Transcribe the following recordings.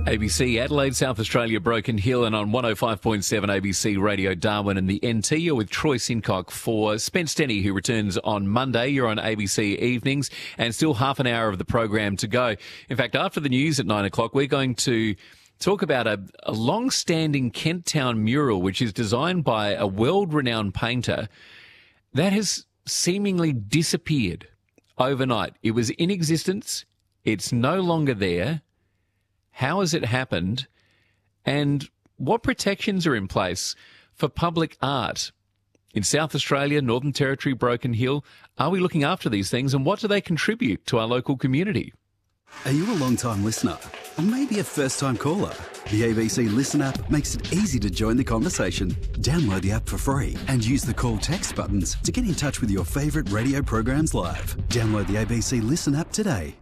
ABC Adelaide, South Australia, Broken Hill, and on 105.7 ABC Radio Darwin and the NT. You're with Troy Sincock for Spence Denny, who returns on Monday. You're on ABC Evenings, and still half an hour of the program to go. In fact, after the news at 9 o'clock, we're going to talk about a long-standing Kent Town mural, which is designed by a world-renowned painter that has seemingly disappeared overnight. It was in existence. It's no longer there. How has it happened? And what protections are in place for public art in South Australia, Northern Territory, Broken Hill? Are we looking after these things, and what do they contribute to our local community? Are you a long-time listener or maybe a first-time caller? The ABC Listen app makes it easy to join the conversation. Download the app for free and use the call text buttons to get in touch with your favourite radio programs live. Download the ABC Listen app today.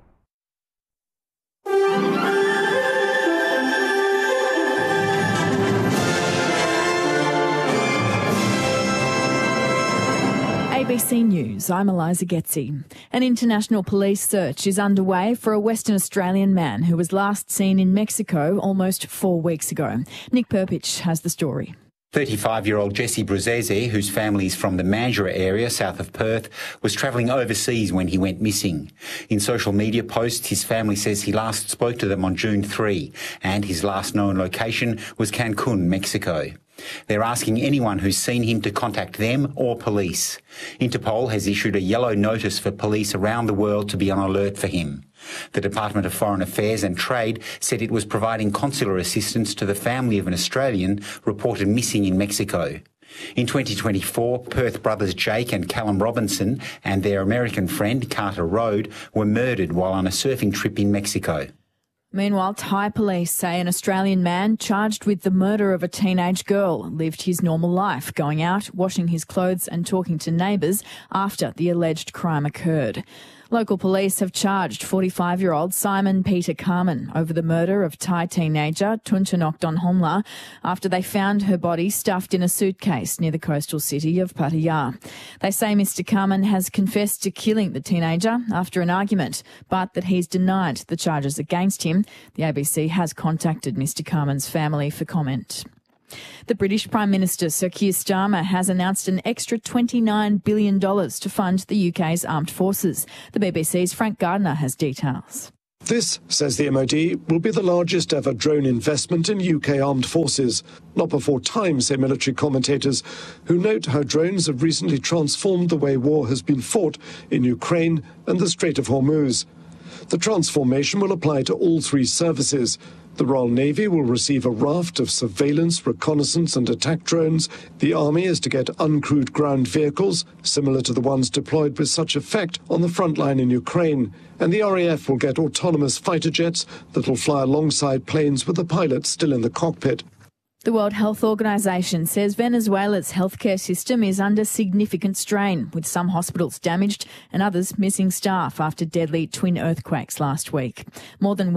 ABC News, I'm Eliza Getzi. An international police search is underway for a Western Australian man who was last seen in Mexico almost 4 weeks ago. Nick Perpich has the story. 35-year-old Jesse Bruzese, whose family is from the Mandurah area south of Perth, was travelling overseas when he went missing. In social media posts, his family says he last spoke to them on June 3, and his last known location was Cancun, Mexico. They're asking anyone who's seen him to contact them or police. Interpol has issued a yellow notice for police around the world to be on alert for him. The Department of Foreign Affairs and Trade said it was providing consular assistance to the family of an Australian reported missing in Mexico. In 2024, Perth brothers Jake and Callum Robinson and their American friend Carter Rode were murdered while on a surfing trip in Mexico. Meanwhile, Thai police say an Australian man charged with the murder of a teenage girl lived his normal life, going out, washing his clothes and talking to neighbours after the alleged crime occurred. Local police have charged 45-year-old Simon Peter Carmen over the murder of Thai teenager Tunchonok Donhomla after they found her body stuffed in a suitcase near the coastal city of Pattaya. They say Mr Carmen has confessed to killing the teenager after an argument, but that he's denied the charges against him. The ABC has contacted Mr Carmen's family for comment. The British Prime Minister Sir Keir Starmer has announced an extra $29 billion to fund the UK's armed forces. The BBC's Frank Gardner has details. This, says the MOD, will be the largest ever drone investment in UK armed forces. Not before time, say military commentators, who note how drones have recently transformed the way war has been fought in Ukraine and the Strait of Hormuz. The transformation will apply to all three services. The Royal Navy will receive a raft of surveillance, reconnaissance and attack drones. The Army is to get uncrewed ground vehicles, similar to the ones deployed with such effect on the front line in Ukraine. And the RAF will get autonomous fighter jets that will fly alongside planes with the pilot still in the cockpit. The World Health Organization says Venezuela's healthcare system is under significant strain, with some hospitals damaged and others missing staff after deadly twin earthquakes last week. More than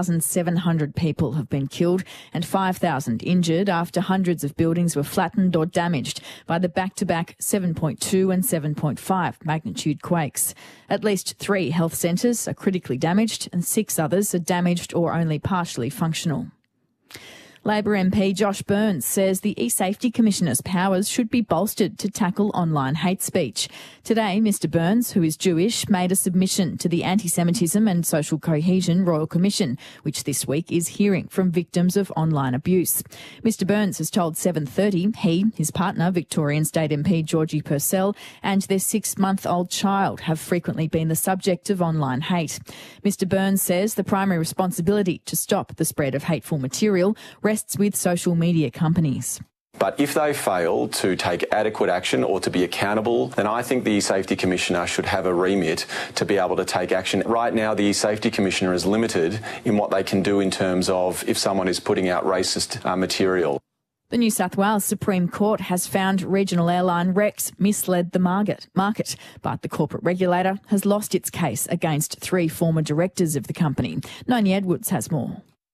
1,700 people have been killed and 5,000 injured after hundreds of buildings were flattened or damaged by the back-to-back 7.2 and 7.5 magnitude quakes. At least 3 health centres are critically damaged and 6 others are damaged or only partially functional. Labor MP Josh Burns says the e-Safety Commissioner's powers should be bolstered to tackle online hate speech. Today, Mr Burns, who is Jewish, made a submission to the Anti-Semitism and Social Cohesion Royal Commission, which this week is hearing from victims of online abuse. Mr Burns has told 7:30 he, his partner, Victorian State MP Georgie Purcell, and their 6-month-old child have frequently been the subject of online hate. Mr Burns says the primary responsibility to stop the spread of hateful material rests with social media companies. But if they fail to take adequate action or to be accountable, then I think the Safety Commissioner should have a remit to be able to take action. Right now, the Safety Commissioner is limited in what they can do in terms of if someone is putting out racist material. The New South Wales Supreme Court has found regional airline Rex misled the market, but the corporate regulator has lost its case against 3 former directors of the company. Noni Edwards has more.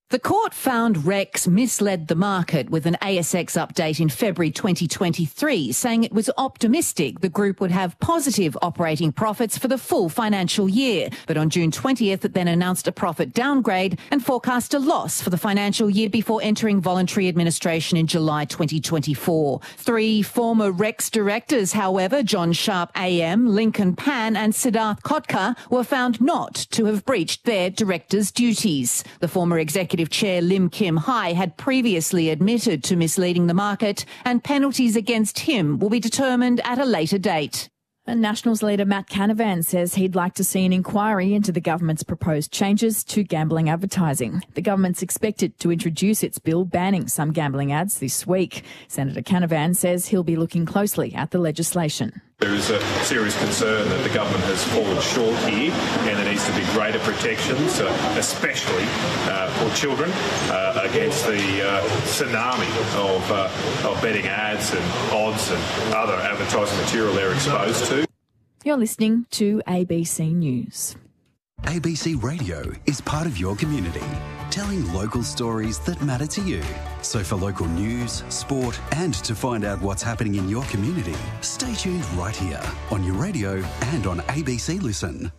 The court found Rex misled the market with an ASX update in February 2023, saying it was optimistic the group would have positive operating profits for the full financial year. But on June 20th, it then announced a profit downgrade and forecast a loss for the financial year before entering voluntary administration in July 2024. 3 former Rex directors, however, John Sharp AM, Lincoln Pan and Siddharth Kotkar, were found not to have breached their directors' duties. The former executive chair Lim Kim Hai had previously admitted to misleading the market, and penalties against him will be determined at a later date. And Nationals leader Matt Canavan says he'd like to see an inquiry into the government's proposed changes to gambling advertising. The government's expected to introduce its bill banning some gambling ads this week. Senator Canavan says he'll be looking closely at the legislation. There is a serious concern that the government has fallen short here, and there needs to be greater protections, especially for children, against the tsunami of betting ads and odds and other advertising material they're exposed to. You're listening to ABC News. ABC Radio is part of your community, telling local stories that matter to you. So for local news, sport, and to find out what's happening in your community, stay tuned right here on your radio and on ABC Listen.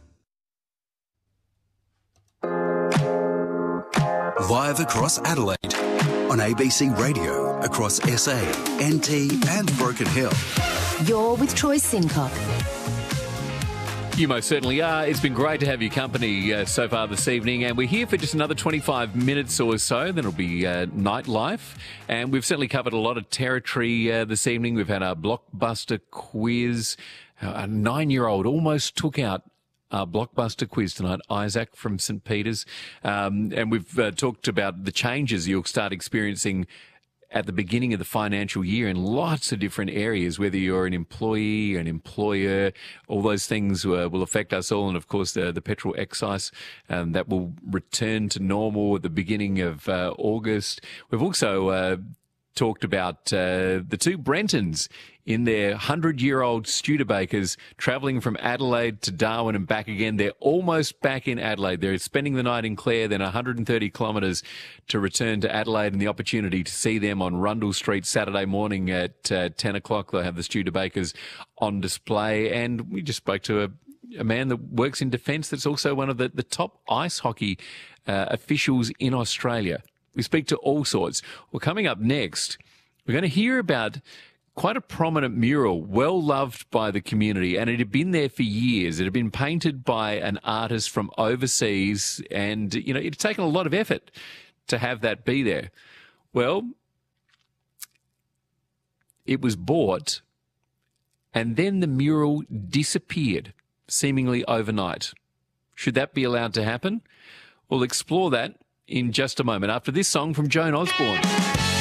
Live across Adelaide, on ABC Radio, across SA, NT and Broken Hill. You're with Troy Sincock. You most certainly are. It's been great to have your company so far this evening, and we're here for just another 25 minutes or so. Then it'll be nightlife, and we've certainly covered a lot of territory this evening. We've had our blockbuster quiz. A 9-year-old almost took out our blockbuster quiz tonight, Isaac from St. Peter's, and we've talked about the changes you'll start experiencing at the beginning of the financial year in lots of different areas, whether you're an employee, an employer, all those things will affect us all. And of course, the petrol excise that will return to normal at the beginning of August. We've also talked about the two Brentons in their 100-year-old Studebakers travelling from Adelaide to Darwin and back again. They're almost back in Adelaide. They're spending the night in Clare, then 130 kilometres to return to Adelaide, and the opportunity to see them on Rundle Street Saturday morning at 10 o'clock. They'll have the Studebakers on display. And we just spoke to a man that works in defence that's also one of the top ice hockey officials in Australia. We speak to all sorts. Well, coming up next, we're going to hear about quite a prominent mural, well loved by the community, and it had been there for years. It had been painted by an artist from overseas, and, you know, it had taken a lot of effort to have that be there. Well, it was bought, and then the mural disappeared, seemingly overnight. Should that be allowed to happen? We'll explore that in just a moment after this song from Joan Osborne.